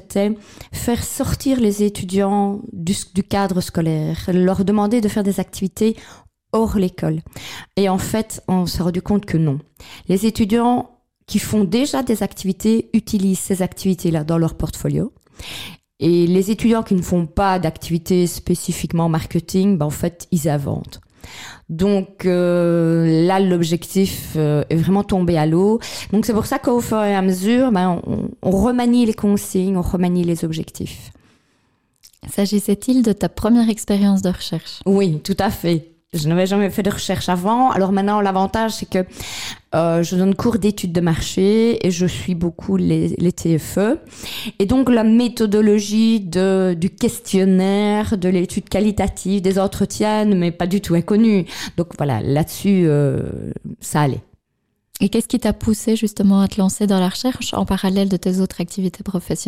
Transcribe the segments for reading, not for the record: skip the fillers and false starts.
c'était faire sortir les étudiants du cadre scolaire, leur demander de faire des activités hors l'école. Et en fait, on s'est rendu compte que non. Les étudiants qui font déjà des activités utilisent ces activités-là dans leur portfolio. Et les étudiants qui ne font pas d'activités spécifiquement marketing, en fait, ils inventent. Donc là, l'objectif est vraiment tombé à l'eau. Donc c'est pour ça qu'au fur et à mesure, on remanie les consignes, on remanie les objectifs. S'agissait-il de ta première expérience de recherche ? Oui, tout à fait. Je n'avais jamais fait de recherche avant. Alors maintenant, l'avantage, c'est que je donne cours d'études de marché et je suis beaucoup les TFE. Et donc, la méthodologie du questionnaire, de l'étude qualitative, des entretiens, ne m'est pas du tout inconnue. Donc voilà, là-dessus, ça allait. Et qu'est-ce qui t'a poussé justement à te lancer dans la recherche en parallèle de tes autres activités professionnelles ?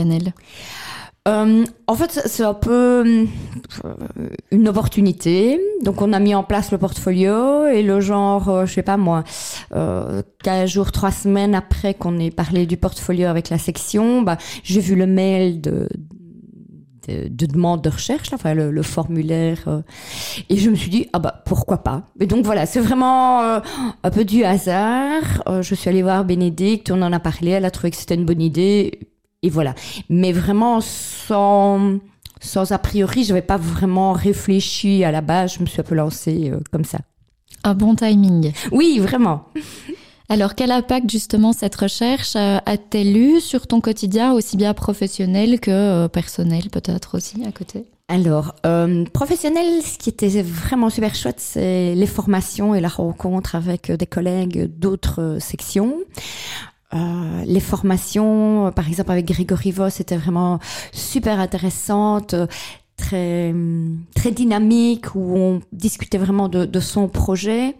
En fait, c'est un peu une opportunité. Donc, on a mis en place le portfolio et le genre, je sais pas moi, 15 jours, 3 semaines après qu'on ait parlé du portfolio avec la section, j'ai vu le mail de demande de recherche, là, enfin le formulaire, et je me suis dit pourquoi pas. Et donc voilà, c'est vraiment un peu du hasard. Je suis allée voir Bénédicte, on en a parlé, elle a trouvé que c'était une bonne idée. Et voilà. Mais vraiment, sans a priori, je n'avais pas vraiment réfléchi à la base. Je me suis un peu lancée comme ça. Un bon timing. Oui, vraiment. Alors, quel impact, justement, cette recherche a-t-elle eu sur ton quotidien, aussi bien professionnel que personnel, peut-être aussi, à côté ? Alors, professionnel, ce qui était vraiment super chouette, c'est les formations et la rencontre avec des collègues d'autres sections. Les formations, par exemple avec Grégory Voss, c'était vraiment super intéressante, très dynamique, où on discutait vraiment de son projet.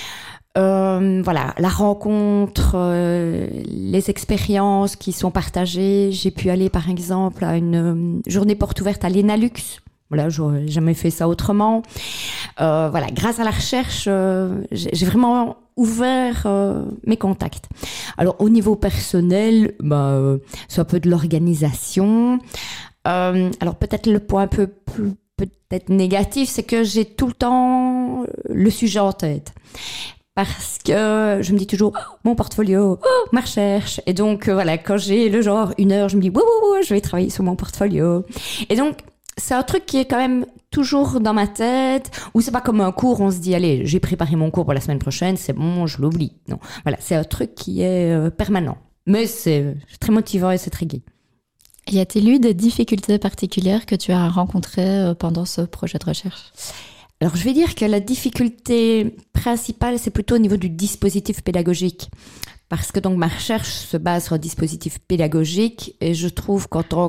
Voilà, la rencontre, les expériences qui sont partagées. J'ai pu aller par exemple à une journée porte ouverte à l'Enalux. Voilà, j'aurais jamais fait ça autrement. Voilà, grâce à la recherche, j'ai vraiment ouvert mes contacts. Alors au niveau personnel, c'est un peu de l'organisation. Alors peut-être le point un peu plus peut-être négatif, c'est que j'ai tout le temps le sujet en tête. Parce que je me dis toujours mon portfolio, ma recherche. Et donc voilà, quand j'ai le genre 1 heure, je me dis je vais travailler sur mon portfolio. Et donc c'est un truc qui est quand même toujours dans ma tête, ou c'est pas comme un cours, on se dit allez, j'ai préparé mon cours pour la semaine prochaine, c'est bon, je l'oublie. Non, voilà, c'est un truc qui est permanent. Mais c'est très motivant et c'est très gai. Y a-t-il eu des difficultés particulières que tu as rencontrées pendant ce projet de recherche ? Alors, je vais dire que la difficulté principale, c'est plutôt au niveau du dispositif pédagogique. Parce que donc ma recherche se base sur un dispositif pédagogique et je trouve qu'en tant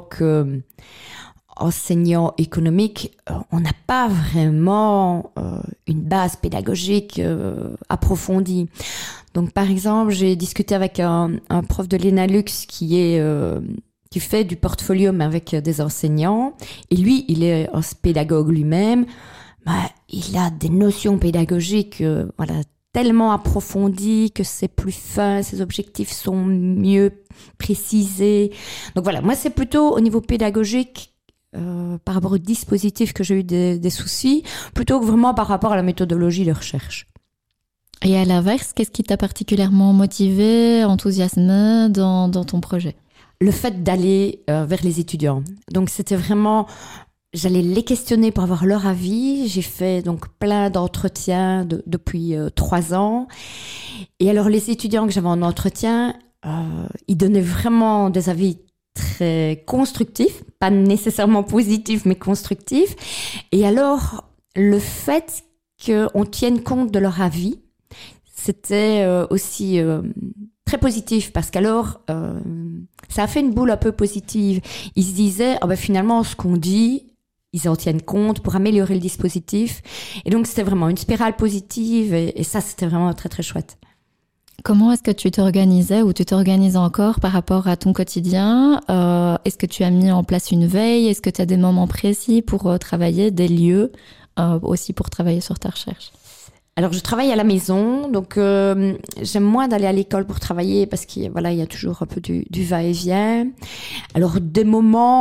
qu'enseignant économique, on n'a pas vraiment une base pédagogique approfondie. Donc, par exemple, j'ai discuté avec un prof de l'Enalux qui fait du portfolio mais avec des enseignants. Et lui, il est un pédagogue lui-même. Il a des notions pédagogiques tellement approfondies que c'est plus fin, ses objectifs sont mieux précisés. Donc voilà, moi c'est plutôt au niveau pédagogique par rapport au dispositif que j'ai eu des soucis, plutôt que vraiment par rapport à la méthodologie de recherche. Et à l'inverse, qu'est-ce qui t'a particulièrement motivé, enthousiasmé dans ton projet ? Le fait d'aller vers les étudiants. Donc c'était vraiment... J'allais les questionner pour avoir leur avis. J'ai fait donc plein d'entretiens depuis 3 ans. Et alors les étudiants que j'avais en entretien, ils donnaient vraiment des avis très constructifs, pas nécessairement positifs mais constructifs. Et alors le fait qu'on tienne compte de leur avis, c'était aussi très positif parce qu'alors ça a fait une boule un peu positive. Ils se disaient finalement ce qu'on dit, ils en tiennent compte pour améliorer le dispositif. Et donc, c'était vraiment une spirale positive. Et ça, c'était vraiment très, très chouette. Comment est-ce que tu t'organisais ou tu t'organises encore par rapport à ton quotidien ? Est-ce que tu as mis en place une veille ? Est-ce que tu as des moments précis pour travailler, des lieux aussi pour travailler sur ta recherche ? Alors, je travaille à la maison. Donc, j'aime moins d'aller à l'école pour travailler parce qu'il y a toujours un peu du va-et-vient. Alors, des moments